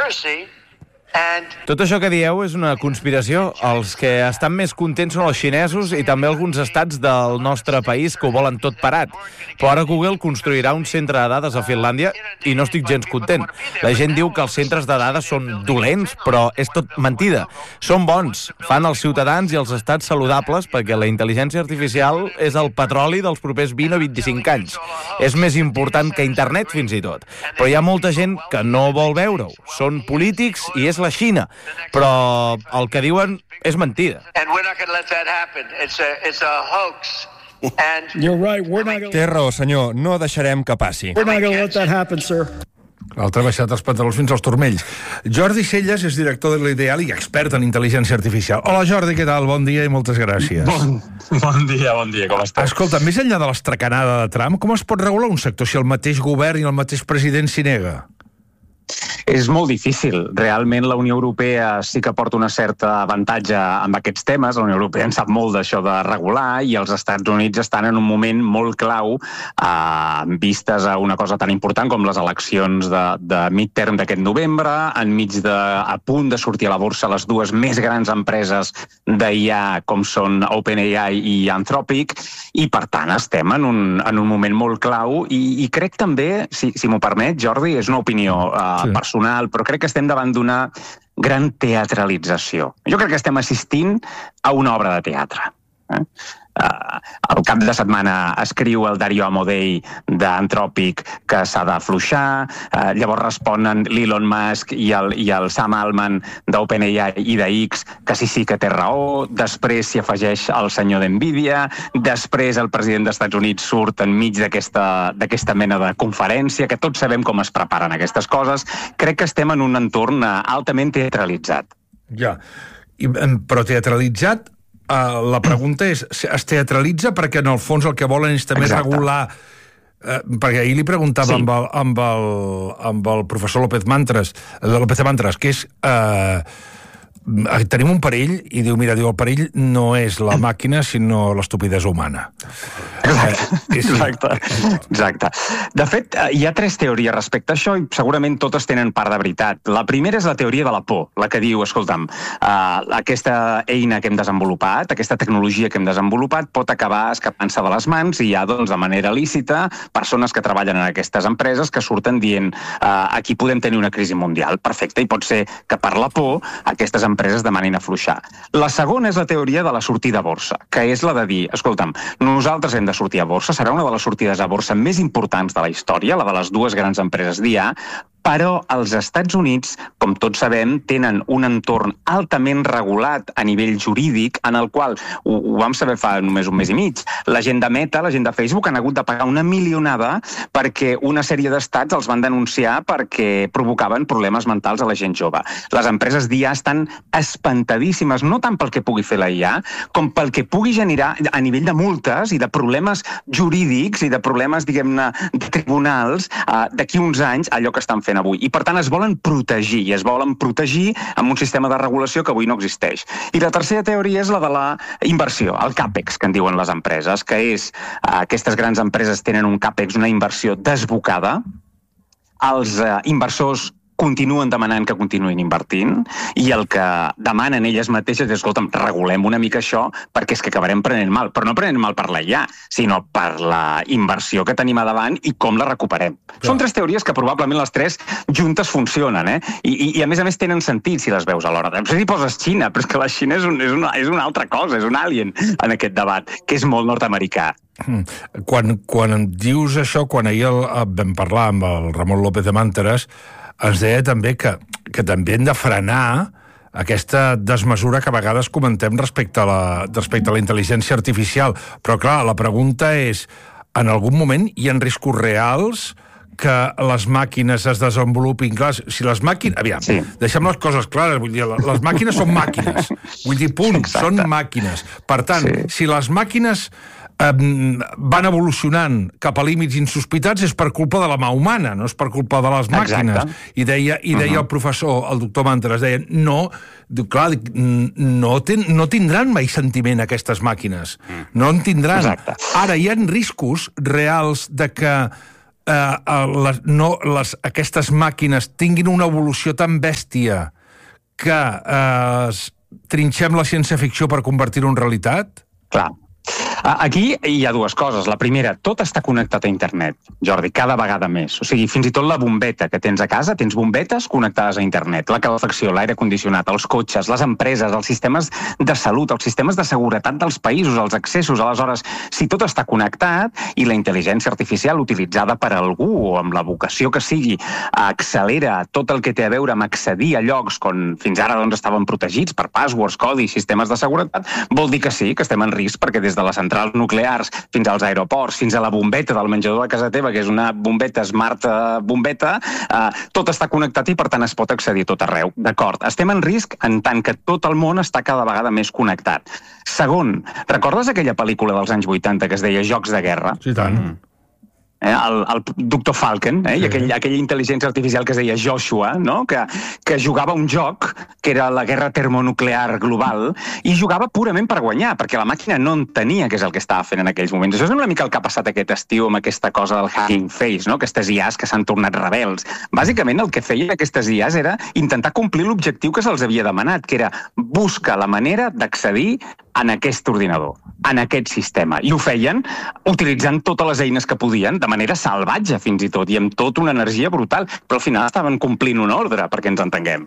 Tot això que dieu és una conspiració. Els que estan més contents són els xinesos i també alguns estats del nostre país que ho volen tot parat. Però ara Google construirà un centre de dades a Finlàndia i no estic gens content. La gent diu que els centres de dades són dolents, però és tot mentida. Són bons, fan els ciutadans i els estats saludables perquè la intel·ligència artificial és el petroli dels propers 20 o 25 anys. És més important que internet, fins i tot. Però hi ha molta gent que no vol veure-ho. Són polítics i és la Xina, però el que diuen és mentida. Té raó, senyor, no deixarem que passi. L'altre ha baixat els pantalons fins als turmells. Jordi Celles és director de l'Ideal i expert en intel·ligència artificial. Hola, Jordi, què tal? Bon dia i moltes gràcies. Bon dia, com estàs? Escolta, més enllà de l'estracanada de Trump, com es pot regular un sector si el mateix govern i el mateix president s'hi nega? És molt difícil. Realment la Unió Europea sí que porta una certa avantatge amb aquests temes. La Unió Europea en sap molt d'això de regular i els Estats Units estan en un moment molt clau vistes a una cosa tan important com les eleccions de midterm d'aquest novembre, a punt de sortir a la borsa les dues més grans empreses d'IA com són OpenAI i Anthropic, i per tant estem en un moment molt clau i crec també, si m'ho permet, Jordi, és una opinió personal, però crec que estem davant d'una gran teatralització. Jo crec que estem assistint a una obra de teatre. Al cap de setmana escriu el Dario Amodei d'Anthropic que s'ha d'afluixar, llavors responen l'Elon Musk i el Sam Altman d'OpenAI i de X que sí que té raó, després s'hi afegeix el senyor d'NVIDIA, després el president dels Estats Units surt enmig d'aquesta mena de conferència, que tots sabem com es preparen aquestes coses. Crec que estem en un entorn altament teatralitzat. Ja, però teatralitzat, la pregunta és, es teatralitza perquè en el fons el que volen és també regular, perquè ahir li preguntava amb el professor López Mantres, que és tenim un perill, i diu, el perill no és la màquina sinó l'estupidesa humana. Exacte. De fet, hi ha 3 teories respecte a això i segurament totes tenen part de veritat. La primera és la teoria de la por, la que diu, escolta'm, aquesta eina que hem desenvolupat, aquesta tecnologia que hem desenvolupat pot acabar escapant-se de les mans i hi ha, doncs, de manera lícita, persones que treballen en aquestes empreses que surten dient aquí podem tenir una crisi mundial. Perfecte, i pot ser que per la por aquestes empreses demanin afluixar. La segona és la teoria de la sortida a borsa, que és la de dir, escolta'm, nosaltres hem de sortir a borsa, serà una de les sortides a borsa més importants de la història, la de les dues grans empreses d'IA, però els Estats Units, com tots sabem, tenen un entorn altament regulat a nivell jurídic, en el qual, ho vam saber fa només un mes i mig, la gent de Meta, la gent de Facebook, han hagut de pagar una milionada perquè una sèrie d'estats els van denunciar perquè provocaven problemes mentals a la gent jove. Les empreses d'IA estan espantadíssimes, no tant pel que pugui fer la IA, com pel que pugui generar a nivell de multes i de problemes jurídics i de problemes, diguem-ne, de tribunals d'aquí uns anys, allò que estan fent avui. I per tant es volen protegir amb un sistema de regulació que avui no existeix. I la tercera teoria és la de la inversió, el CAPEX, que en diuen les empreses, que és aquestes grans empreses tenen un CAPEX, una inversió desbocada, els inversors continuen demanant que continuïn invertint i el que demanen elles mateixes és, escolta'm, regulem una mica això perquè és que acabarem prenent mal, però no prenent mal per la IA, sinó per la inversió que tenim a davant i com la recuperem. Són 3 teories que probablement les 3 juntes funcionen, I a més tenen sentit si les veus alhora. No sé si poses Xina, però és que la Xina és una altra cosa, és un alien en aquest debat, que és molt nord-americà. Quan em dius això, quan ahir vam parlar amb el Ramon López de Mantres, ens deia també que també hem de frenar aquesta desmesura que a vegades comentem respecte a la intel·ligència artificial. Però, clar, la pregunta és, en algun moment hi ha riscos reals que les màquines es desenvolupin? Clar, si les màquines... Aviam, deixem les coses clares, vull dir, les màquines són màquines. Vull dir, punt, són màquines. Per tant, si les màquines van evolucionant cap a límits insospitats és per culpa de la mà humana, no és per culpa de les màquines. I deia el professor, el doctor Mantres, deia, no tindran mai sentiment aquestes màquines. No en tindran. Ara, hi ha riscos reals de que aquestes màquines tinguin una evolució tan bèstia que trinxem la ciència-ficció per convertir-ho en realitat? Clar. Aquí hi ha dues coses. La primera, tot està connectat a internet, Jordi, cada vegada més. O sigui, fins i tot la bombeta que tens a casa, tens bombetes connectades a internet. La calefacció, l'aire condicionat, els cotxes, les empreses, els sistemes de salut, els sistemes de seguretat dels països, els accessos. Aleshores, si tot està connectat i la intel·ligència artificial utilitzada per algú o amb la vocació que sigui accelera tot el que té a veure amb accedir a llocs on fins ara estaven protegits per passwords, codis, sistemes de seguretat, vol dir que sí, que estem en risc, perquè des de les centrals nuclears fins als aeroports, fins a la bombeta del menjador de casa teva, que és una bombeta smart bombeta, tot està connectat i per tant es pot accedir a tot arreu. D'acord, estem en risc en tant que tot el món està cada vegada més connectat. Segon, recordes aquella pel·lícula dels anys 80 que es deia Jocs de Guerra? Sí, tant. El Dr. Falken, i aquella intel·ligència artificial que es deia Joshua, no? que jugava un joc que era la guerra termonuclear global i jugava purament per guanyar, perquè la màquina no entenia què és el que estava fent en aquells moments. Això és una mica el que ha passat aquest estiu amb aquesta cosa del Hugging Face, no? Aquestes IAs que s'han tornat rebels. Bàsicament el que feien aquestes IAs era intentar complir l'objectiu que se'ls havia demanat, que era buscar la manera d'accedir en aquest ordinador, en aquest sistema. I ho feien utilitzant totes les eines que podien, de manera salvatge fins i tot, i amb tota una energia brutal, però al final estaven complint un ordre, perquè ens entenguem.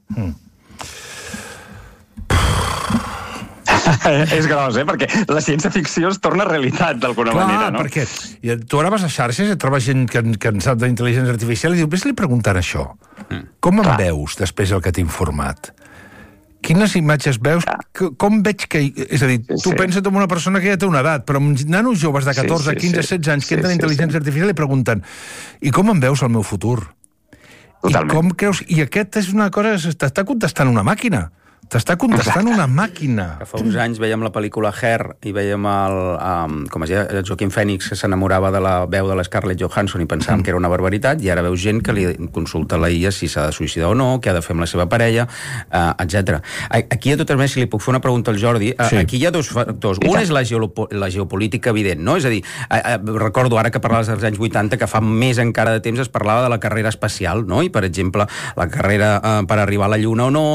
És gros, perquè la ciència-ficció es torna realitat d'alguna manera, no? Perquè tu ara vas a xarxes i trobes gent que en sap d'intel·ligència artificial i diu, vés-li preguntant això. Com em veus després el que t'he informat? Quines imatges veus? Com veig que... És a dir, tu pensa't en una persona que ja té una edat, però amb nanos joves de 14, 15, 16 anys que entren en intel·ligència artificial i pregunten i com em veus el meu futur? Totalment. I com creus... I aquest és una cosa que t'està contestant una màquina. T'està contestant una màquina. Que fa uns anys veiem la pel·lícula Her i veiem el Joaquin Phoenix que s'enamorava de la veu de l'Scarlett Johansson i pensàvem que era una barbaritat, i ara veus gent que li consulta a la IA si s'ha de suïcidar o no, què ha de fer amb la seva parella, etc. Aquí, de totes maneres, si li puc fer una pregunta al Jordi, aquí hi ha dos factors. Un és la geopolítica evident, no? És a dir, recordo ara que parlaves dels anys 80 que fa més encara de temps es parlava de la carrera espacial, no? I, per exemple, la carrera per arribar a la Lluna o no,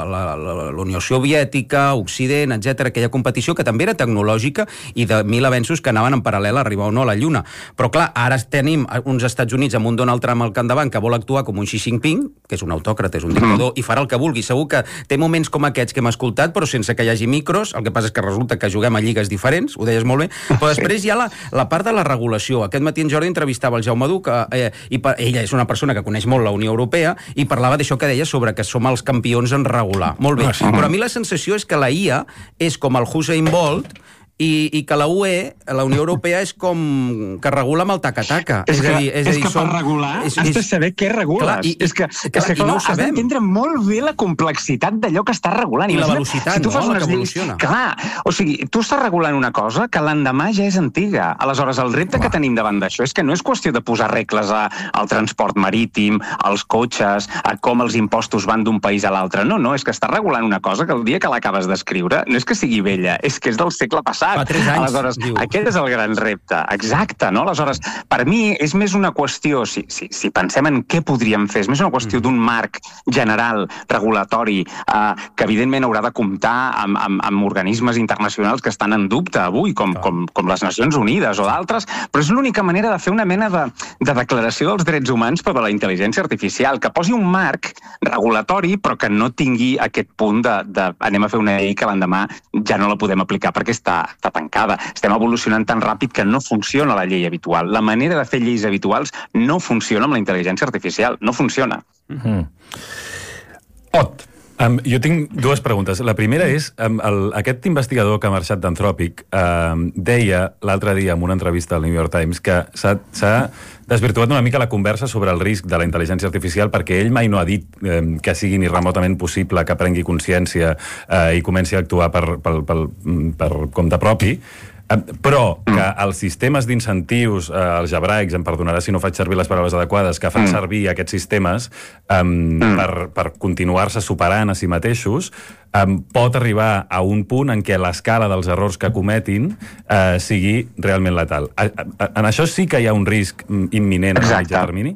la Unió Soviètica, Occident, etc., aquella competició que també era tecnològica i de 1000 avenços que anaven en paral·lel a arribar o no a la Lluna. Però clar, ara tenim uns Estats Units amb un Donald Trump al capdavant que vol actuar com un Xi Jinping, que és un autòcrata, és un dictador, i farà el que vulgui. Segur que té moments com aquests que hem escoltat, però sense que hi hagi micros. El que passa és que resulta que juguem a lligues diferents, ho deies molt bé, però després hi ha la part de la regulació. Aquest matí en Jordi entrevistava el Jaume Duc, i ella és una persona que coneix molt la Unió Europea, i parlava d'això que deia sobre que som els campions en regular. Molt bé. Però a mi la sensació és que la IA és com el Usain Bolt i que la UE, la Unió Europea, és com que regula amb el taca-taca. És que per regular has de saber què regules. És que no ho sabem. Has d'entendre molt bé la complexitat d'allò que estàs regulant. I la velocitat, no? La que evoluciona. Clar, o sigui, tu estàs regulant una cosa que l'endemà ja és antiga. Aleshores, el repte que tenim davant d'això és que no és qüestió de posar regles al transport marítim, als cotxes, a com els impostos van d'un país a l'altre. No, és que estàs regulant una cosa que el dia que l'acabes d'escriure no és que sigui vella, és que és del segle passat. Fa 3 anys, aleshores, aquest és el gran repte. Exacte, no? Aleshores, per mi és més una qüestió, si pensem en què podríem fer, és més una qüestió d'un marc general, regulatori, que evidentment haurà de comptar amb organismes internacionals que estan en dubte avui, com les Nacions Unides o d'altres, però és l'única manera de fer una mena de declaració dels drets humans però de la intel·ligència artificial, que posi un marc regulatori però que no tingui aquest punt de anem a fer una llei que l'endemà ja no la podem aplicar perquè està tancada. Estem evolucionant tan ràpid que no funciona la llei habitual. La manera de fer lleis habituals no funciona amb la intel·ligència artificial. No funciona. Jo tinc dues preguntes. La primera és, aquest investigador que ha marxat d'Anthropic deia l'altre dia en una entrevista al New York Times que s'ha desvirtuat una mica la conversa sobre el risc de la intel·ligència artificial perquè ell mai no ha dit que sigui ni remotament possible que prengui consciència i comenci a actuar per compte propi, Però que els sistemes d'incentius algebraics, em perdonarà si no faig servir les paraules adequades, que fan servir aquests sistemes per continuar-se superant a si mateixos, pot arribar a un punt en què l'escala dels errors que cometin sigui realment letal. En això sí que hi ha un risc imminent a mitjà termini?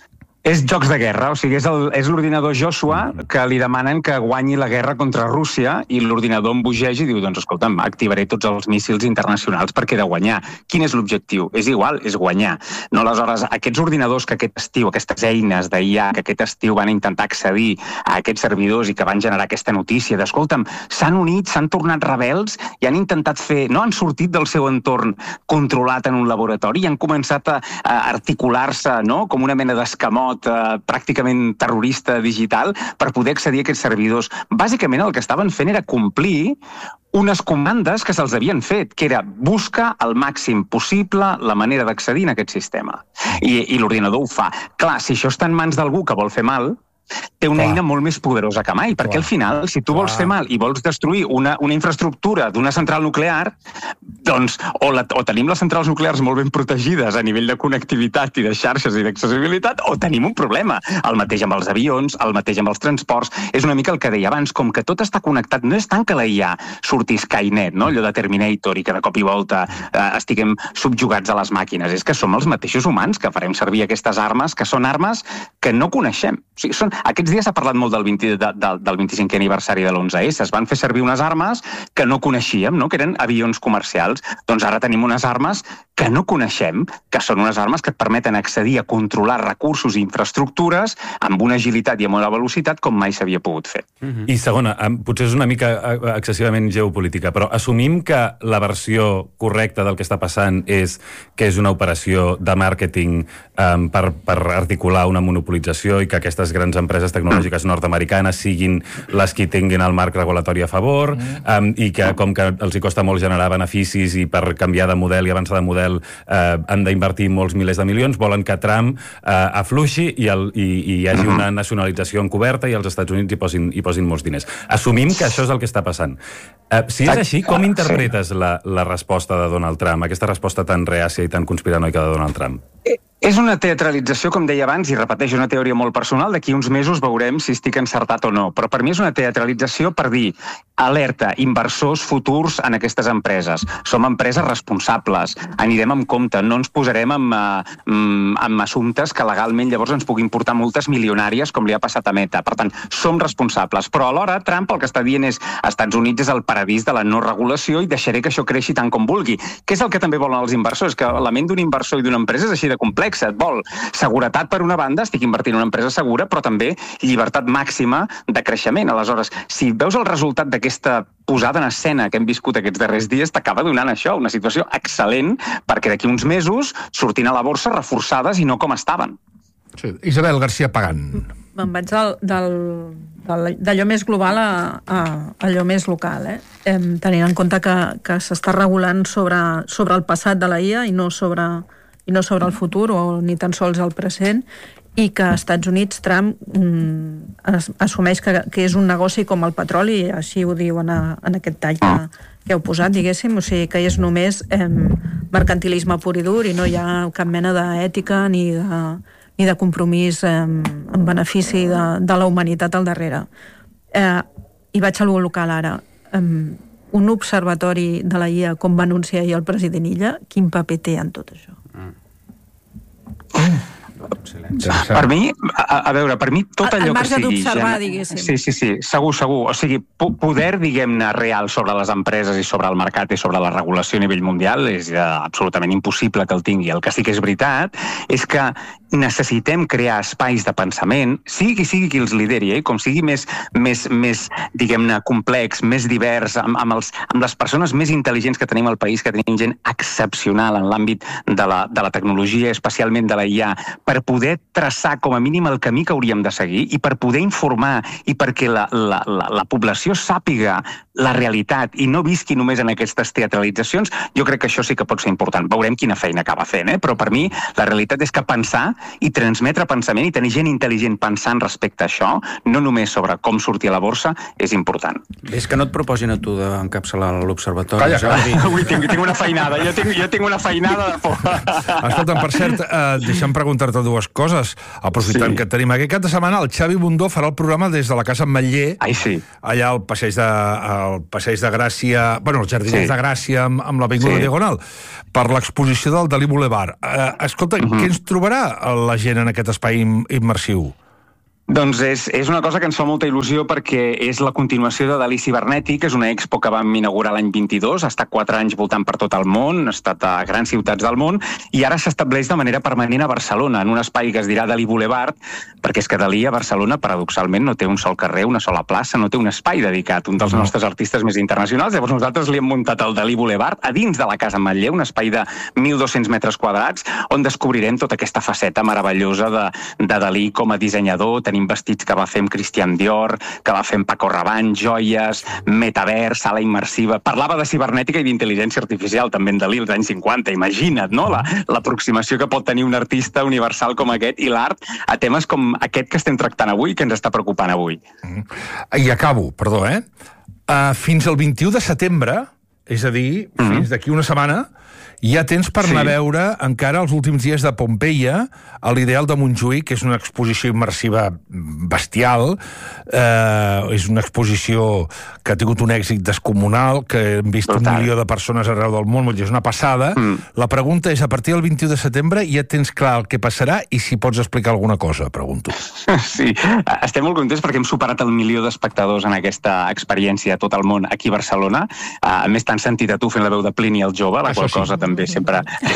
És jocs de guerra, o sigui, és l'ordinador Joshua que li demanen que guanyi la guerra contra Rússia i l'ordinador embogeix i diu, doncs escolta'm, activaré tots els míssils internacionals perquè he de guanyar. Quin és l'objectiu? És igual, és guanyar. No, aleshores, aquests ordinadors que aquest estiu, aquestes eines d'IA que aquest estiu van intentar accedir a aquests servidors i que van generar aquesta notícia d'escolta'm, s'han unit, s'han tornat rebels i han intentat fer, no han sortit del seu entorn controlat en un laboratori i han començat a articular-se, no?, com una mena d'escamot pràcticament terrorista digital per poder accedir a aquests servidors. Bàsicament el que estaven fent era complir unes comandes que se'ls havien fet, que era buscar al màxim possible la manera d'accedir en aquest sistema. I l'ordinador ho fa. Clar, si això està en mans d'algú que vol fer mal, té una eina molt més poderosa que mai, perquè al final, si tu vols fer mal i vols destruir una infraestructura d'una central nuclear, doncs o tenim les centrals nuclears molt ben protegides a nivell de connectivitat i de xarxes i d'accessibilitat, o tenim un problema. El mateix amb els avions, el mateix amb els transports. És una mica el que deia abans, com que tot està connectat, no és tant que la IA surti Skynet, no? Allò de Terminator, i que de cop i volta estiguem subjugats a les màquines. És que som els mateixos humans que farem servir aquestes armes, que són armes que no coneixem. O sigui, aquests dies s'ha parlat molt del 25è aniversari de l'11S. Es van fer servir unes armes que no coneixíem, no?, que eren avions comercials. Doncs ara tenim unes armes que no coneixem, que són unes armes que et permeten accedir a controlar recursos i infraestructures amb una agilitat i amb una velocitat com mai s'havia pogut fer. I segona, potser és una mica excessivament geopolítica, però assumim que la versió correcta del que està passant és que és una operació de màrqueting per articular una monopolització i que aquestes grans empreses tecnològiques nord-americanes siguin les que tinguin el marc regulatori a favor i que com que els hi costa molt generar beneficis i per canviar de model i avançar de model han d'invertir molts milers de milions, volen que Trump afluixi i hi hagi una nacionalització encoberta i els Estats Units hi posin molts diners. Assumim que això és el que està passant. Si és així, com interpretes la resposta de Donald Trump, aquesta resposta tan reàcia i tan conspiranoica de Donald Trump? És una teatralització, com deia abans, i repeteixo, una teoria molt personal. D'aquí uns mesos veurem si estic encertat o no. Però per mi és una teatralització per dir alerta, inversors futurs en aquestes empreses. Som empreses responsables, anirem amb compte, no ens posarem amb assumptes que legalment llavors ens puguin portar multes milionàries com li ha passat a Meta. Per tant, som responsables. Però alhora Trump el que està dient és Estats Units és el paradís de la no regulació i deixaré que això creixi tant com vulgui. Què és el que també volen els inversors? Que la ment d'un inversor i d'una empresa és així de complex. Et vol seguretat per una banda, estic invertint en una empresa segura, però també llibertat màxima de creixement. Aleshores, si veus el resultat d'aquesta posada en escena que hem viscut aquests darrers dies, t'acaba donant això, una situació excel·lent, perquè d'aquí uns mesos sortin a la borsa reforçades i no com estaven. Sí. Isabel García Pagán. Me'n vaig d'allò més global a allò més local, tenint en compte que s'està regulant sobre el passat de la IA i no sobre el futur o ni tan sols el present, i que als Estats Units Trump assumeix que és un negoci com el petroli, i així ho diuen en aquest tall que heu posat, diguéssim, o sigui que és només mercantilisme pur i dur i no hi ha cap mena d'ètica ni de compromís en benefici de la humanitat al darrere. I vaig a lo local ara. Un observatori de la IA, com va anunciar ahir el president Illa, quin paper té en tot això? Per mi, per mi tot allò que sigui... Al marge d'observar, diguéssim. Sí, segur. O sigui, poder, diguem-ne, real sobre les empreses i sobre el mercat i sobre la regulació a nivell mundial és absolutament impossible que el tingui. El que sí que és veritat és que necessitem crear espais de pensament, sigui qui els lideri, com sigui més diguem-ne, complex, més divers, amb les persones més intel·ligents que tenim al país, que tenim gent excepcional en l'àmbit de la tecnologia, especialment de la IA, per poder traçar com a mínim el camí que hauríem de seguir i per poder informar i perquè la població sàpiga la realitat i no visqui només en aquestes teatralitzacions, jo crec que això sí que pot ser important. Veurem quina feina acaba fent, però per mi la realitat és que pensar i transmetre pensament i tenir gent intel·ligent pensant respecte a això, no només sobre com sortir a la borsa, és important. És que no et proposin a tu d'encapçalar l'observatori. Calla. Avui tinc una feinada, jo tinc una feinada de por. Escolta'm, per cert, deixa'm preguntar-te dues coses, aprofitant que et tenim aquest cap de setmana. El Xavi Bundó farà el programa des de la Casa Ametller, allà al passeig de Gràcia, bueno, els Jardiners de Gràcia amb l'Avinguda Diagonal, per l'exposició del Dalí Boulevard. Escolta, què ens trobarà la gent en aquest espai immersiu? Doncs és una cosa que ens fa molta il·lusió perquè és la continuació de Dalí Cibernètic, és una expo que vam inaugurar l'any 22, ha estat 4 anys voltant per tot el món, ha estat a grans ciutats del món, i ara s'estableix de manera permanent a Barcelona, en un espai que es dirà Dalí Boulevard, perquè és que Dalí a Barcelona, paradoxalment, no té un sol carrer, una sola plaça, no té un espai dedicat, un dels nostres artistes més internacionals. Llavors nosaltres li hem muntat el Dalí Boulevard a dins de la Casa Ametller, un espai de 1.200 metres quadrats, on descobrirem tota aquesta faceta meravellosa de Dalí com a dissenyador. Tenim vestits que va fer amb Christian Dior, que va fer amb Paco Rabanne, joies, metavers, sala immersiva. Parlava de cibernètica i d'intel·ligència artificial, també en Dalí, als anys 50. Imagina't, no?, l'aproximació que pot tenir un artista universal com aquest i l'art a temes com aquest que estem tractant avui, que ens està preocupant avui. I acabo, perdó, fins al 21 de setembre, és a dir, fins d'aquí una setmana, ja tens per anar a veure encara els últims dies de Pompeia, a l'Ideal de Montjuïc, que és una exposició immersiva bestial, és una exposició que ha tingut un èxit descomunal, que hem vist 1 milió de persones arreu del món, és una passada. La pregunta és, a partir del 21 de setembre ja tens clar el que passarà i si pots explicar alguna cosa, pregunto. Sí, estem molt contents perquè hem superat el 1 milió d'espectadors en aquesta experiència a tot el món aquí a Barcelona. A més, t'han sentit a tu fent la veu de Plini el Jove, la qual cosa també sempre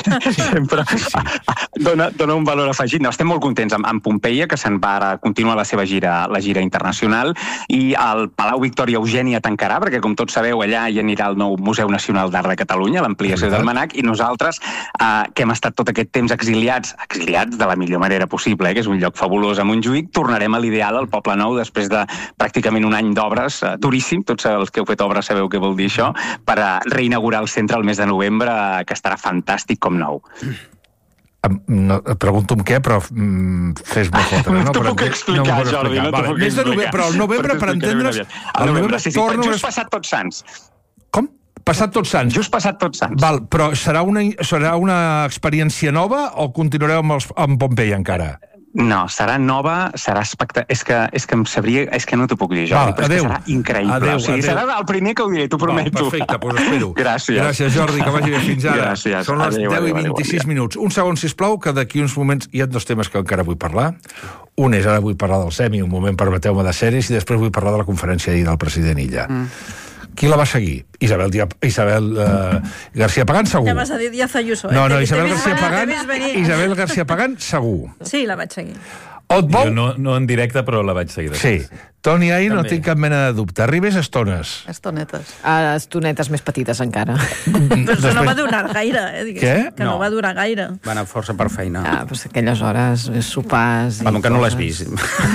dona un valor afegit. No, estem molt contents amb Pompeia, que se'n va ara continuar la seva gira internacional, i el Palau Victòria Eugènia tancarà, perquè, com tots sabeu, allà hi anirà el nou Museu Nacional d'Art de Catalunya, l'ampliació del MNAC, i nosaltres, que hem estat tot aquest temps exiliats de la millor manera possible, que és un lloc fabulós a Montjuïc, tornarem a l'Ideal, al Poble Nou, després de pràcticament un any d'obres, duríssim, tots els que heu fet obres sabeu què vol dir això, per reinaugurar el centre el mes de novembre, que estarà fantàstic com nou. No, et pregunto què, però fes-me fotre. No t'ho puc explicar, Jordi, no t'ho puc explicar. Però el novembre, per entendre's, el novembre torna... Just passat Tots Sants. Com? Passat Tots Sants? Just passat Tots Sants. Val, però serà una experiència nova o continuareu amb Pompeia encara? No, serà nova, serà espectacular. És que em sabria... És que no t'ho puc dir, Jordi, però és que serà increïble. Serà el primer que ho diré, t'ho prometo. Perfecte, doncs espero. Gràcies, Jordi, que vagi bé fins ara. Gràcies. Són les 10:26 minuts. Un segon, sisplau, que d'aquí uns moments hi ha 2 temes que encara vull parlar. Un és, ara vull parlar del SEMI, un moment permeteu-me de sèries, i després vull parlar de la conferència ahir del president Illa. Qui la va seguir? Isabel García Pagán, segur. Ja vas a dir Díaz Ayuso. No, Isabel García Pagán, segur. Sí, la vaig seguir. Jo no en directe, però la vaig seguir. Sí. Toni Ahir, no tinc cap mena de dubte. Arribes estones. Estonetes. Estonetes més petites encara. Però no va durar gaire, Què? Que no va durar gaire. Va anar força per feina. Pues aquelles hores, sopars... Vam que no l'has vist.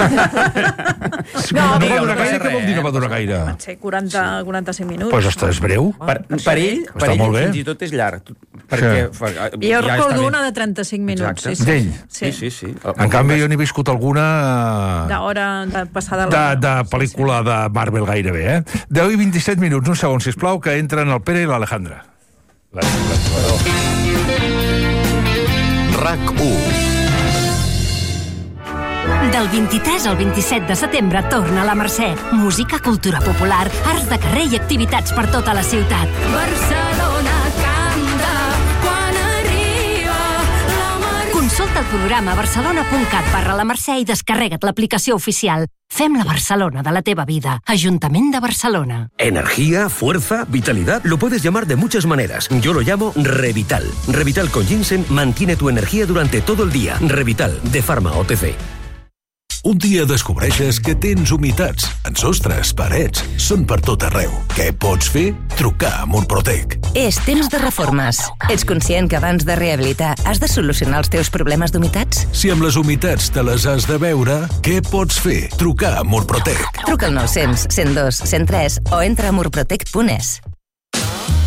No va durar gaire, què vol dir no va durar gaire? Van ser 45 minuts. Pues ostres, és breu. Per ell fins i tot és llarg. Jo recordo una de 35 minuts. D'ell? Sí. En canvi, jo n'he viscut alguna... D'hora, de passada la... de pel·lícula de Marvel gairebé, 10:27 minuts, un segon, sisplau, que entren el Pere i l'Alejandra. RAC1. Del 23 al 27 de setembre torna a la Mercè. Música, cultura popular, arts de carrer i activitats per tota la ciutat. Barcelona canta quan arriba la Mercè. Consulta el programa barcelona.cat/la Mercè i descarrega't l'aplicació oficial. Fem la Barcelona de la teva vida. Ajuntament de Barcelona. Energía, fuerza, vitalidad, lo puedes llamar de muchas maneras. Yo lo llamo Revital. Revital con ginseng mantiene tu energía durante todo el día. Revital, de Pharma OTC. Un dia descobreixes que tens humitats en sostres, parets, són per tot arreu. Què pots fer? Trucar a Murprotec. És temps de reformes. Ets conscient que abans de rehabilitar has de solucionar els teus problemes d'humitats? Si amb les humitats te les has de veure, què pots fer? Trucar a Murprotec. Truca al 900 102 103 o entra a murprotec.es.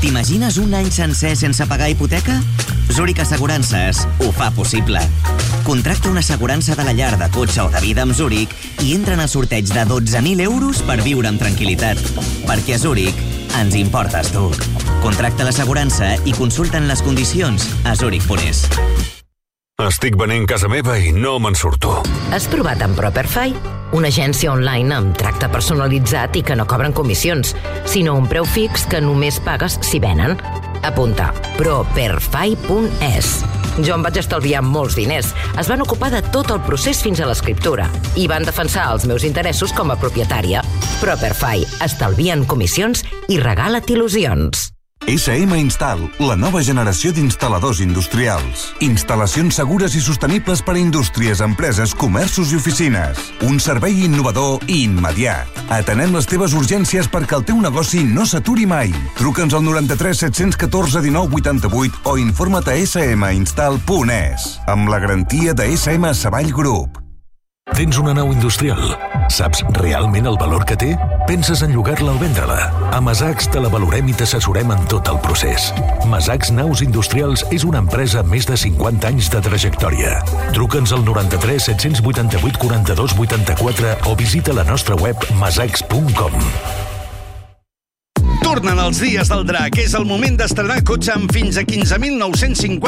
T'imagines un any sencer sense pagar hipoteca? Zurich Assegurances ho fa possible. Contracta una assegurança de la llar, de cotxe o de vida amb Zurich i entra en el sorteig de 12.000 euros per viure amb tranquil·litat. Perquè a Zurich ens importes tu. Contracta l'assegurança i consulta'n les condicions a zurich.es. Estic venent casa meva i no me'n surto. Has provat amb Properfy? Una agència online amb tracte personalitzat i que no cobren comissions, sinó un preu fix que només pagues si venen. Apunta, properfy.es. Jo em vaig estalviar molts diners. Es van ocupar de tot el procés fins a l'escriptura i van defensar els meus interessos com a propietària. Properfy. Estalvien comissions i regala't il·lusions. SM Install, la nova generació d'instal·ladors industrials. Instal·lacions segures i sostenibles per a indústries, empreses, comerços i oficines. Un servei innovador i immediat. Atenem les teves urgències perquè el teu negoci no s'aturi mai. Truca'ns al 93 714 19 88 o informa't a sminstall.es amb la garantia de SM Savall Group. Tens una nau industrial? Saps realment el valor que té? Penses en llogar-la o vendre-la? A Masacs te la valorem i t'assessorem en tot el procés. Masacs Naus Industrials és una empresa amb més de 50 anys de trajectòria. Truca'ns al 93 788 42 84 o visita la nostra web masacs.com. Tornen els dies del drac. És el moment d'estrenar cotxe amb fins a 15.950